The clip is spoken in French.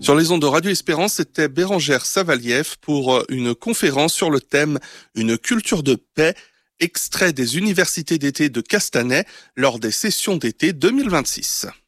Sur les ondes de Radio Espérance, c'était Bérangère Savaliev pour une conférence sur le thème « Une culture de paix », extrait des universités d'été de Castanet lors des sessions d'été 2026.